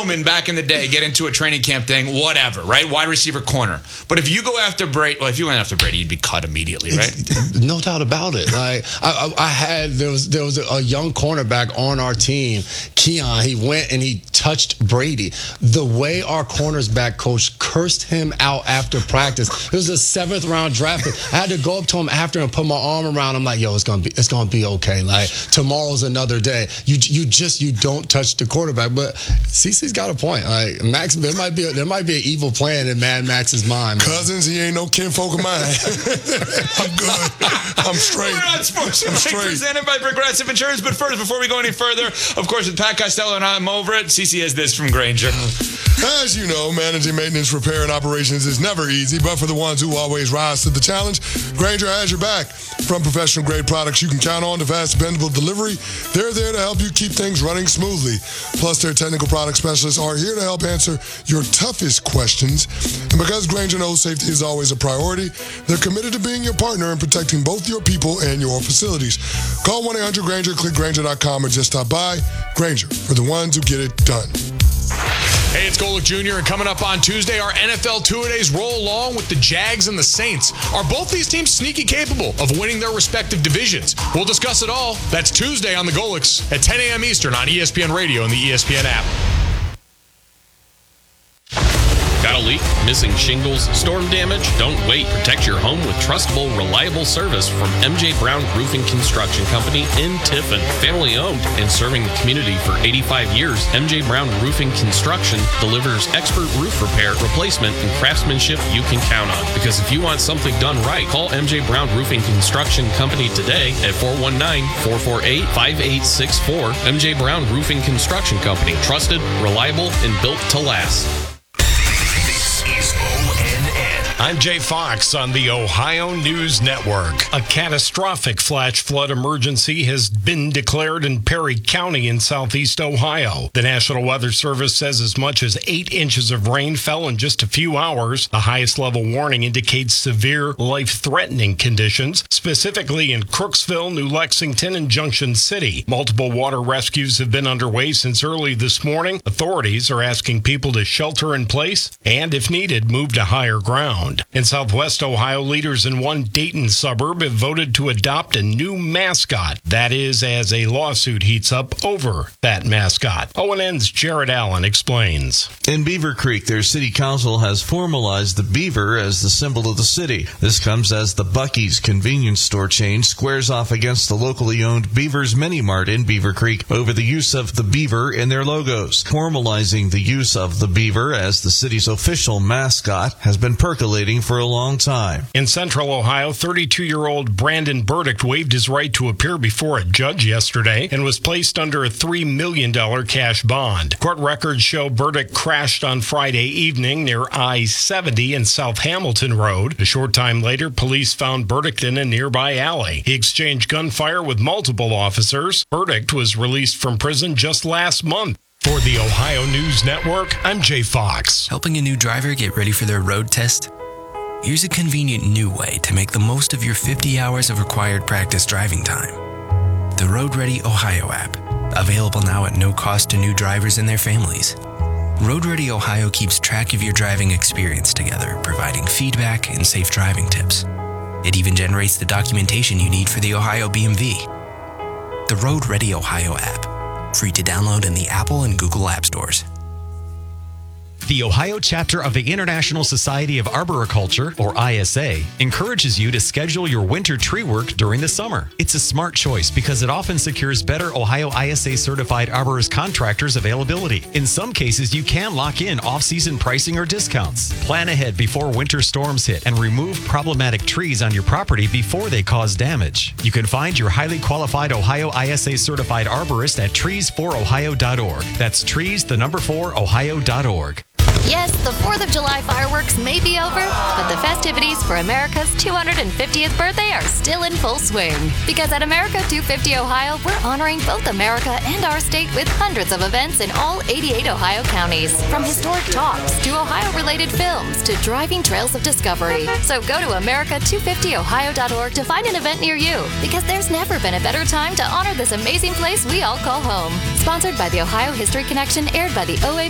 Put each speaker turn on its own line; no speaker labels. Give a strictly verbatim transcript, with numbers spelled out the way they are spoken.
Edelman back in the day get into a training camp thing, whatever, right? Wide receiver corner. But if you go after Brady, well, if you went after Brady, you'd be cut immediately, right?
No doubt about it. Like I, I, I had there was there was a young cornerback on our team, Keon. He went and he touched Brady. The way our cornersback coach cursed him out after practice. It was a seventh round draft pick. I had to go up to him after and put my arm around him like, yo, it's gonna be it's gonna be okay. Like tomorrow's another day. You you just you don't touch the quarterback. But CeCe's got a point. Like Max, there might be a, there might be an evil plan in Mad Max's mind. Man.
Cousins, he ain't no kinfolk of mine. I'm good. I'm straight.
We're on Sports
I'm
Night
straight.
presented by Progressive Insurance. But first, before we go any further, of course, with Pat Costello and I'm over it, CeCe has this from Grainger.
As you know, managing maintenance, repair, and operations is never easy, but for the ones who always rise to the challenge, Grainger has your back. From professional-grade products you can count on to fast, dependable delivery, they're there to help you keep things running smoothly. Plus, their technical product specialists are here to help answer your toughest questions. And because Grainger knows safety is always a priority, they're committed to being your partner in protecting both your people and your facilities. Call one eight hundred Grainger, click Grainger dot com, or just stop by. Grainger, for the ones who get it done.
Hey, it's Golick Junior, and coming up on Tuesday, our N F L two-a-days roll along with the Jags and the Saints. Are both these teams sneaky capable of winning their respective divisions? We'll discuss it all. That's Tuesday on the Golicks at ten a.m. Eastern on E S P N Radio and the E S P N app.
Got a leak? Missing shingles? Storm damage? Don't wait. Protect your home with trustable, reliable service from M J Brown Roofing Construction Company in Tiffin. Family owned and serving the community for eighty-five years, M J Brown Roofing Construction delivers expert roof repair, replacement, and craftsmanship you can count on. Because if you want something done right, call M J Brown Roofing Construction Company today at four one nine, four four eight, five eight six four. M J Brown Roofing Construction Company. Trusted, reliable, and built to last.
Is O N N.
I'm Jay Fox on the Ohio News Network. A catastrophic flash flood emergency has been declared in Perry County in southeast Ohio. The National Weather Service says as much as eight inches of rain fell in just a few hours. The highest level warning indicates severe, life-threatening conditions, specifically in Crooksville, New Lexington, and Junction City. Multiple water rescues have been underway since early this morning. Authorities are asking people to shelter in place and, if needed, move to higher ground. In southwest Ohio, leaders in one Dayton suburb have voted to adopt a new mascot. That is, as a lawsuit heats up over that mascot. O N N's Jared Allen explains.
In Beaver Creek, their city council has formalized the beaver as the symbol of the city. This comes as the Buc-ee's convenience store chain squares off against the locally owned Beaver's Mini Mart in Beaver Creek over the use of the beaver in their logos. Formalizing the use of the beaver as the city's official mascot has been percolating for a long time.
In central Ohio, thirty-two-year-old Brandon Burdick waived his right to appear before a judge yesterday and was placed under a three million dollars cash bond. Court records show Burdick crashed on Friday evening near I seventy and South Hamilton Road. A short time later, police found Burdick in a nearby alley. He exchanged gunfire with multiple officers. Burdick was released from prison just last month. For the Ohio News Network, I'm Jay Fox.
Helping a new driver get ready for their road test? Here's a convenient new way to make the most of your fifty hours of required practice driving time. The Road Ready Ohio app, available now at no cost to new drivers and their families. Road Ready Ohio keeps track of your driving experience together, providing feedback and safe driving tips. It even generates the documentation you need for the Ohio B M V. The Road Ready Ohio app, free to download in the Apple and Google App Stores.
The Ohio chapter of the International Society of Arboriculture, or I S A, encourages you to schedule your winter tree work during the summer. It's a smart choice because it often secures better Ohio I S A certified arborist contractors availability. In some cases, you can lock in off-season pricing or discounts. Plan ahead before winter storms hit and remove problematic trees on your property before they cause damage. You can find your highly qualified Ohio I S A certified arborist at trees for ohio dot org. That's trees, the number four, ohio dot org.
Yes, the fourth of July fireworks may be over, but the festivities for America's two hundred fiftieth birthday are still in full swing. Because at America two fifty Ohio, we're honoring both America and our state with hundreds of events in all eighty-eight Ohio counties. From historic talks to Ohio-related films to driving trails of discovery. So go to america two fifty ohio dot org to find an event near you. Because there's never been a better time to honor this amazing place we all call home. Sponsored by the Ohio History Connection, aired by the O A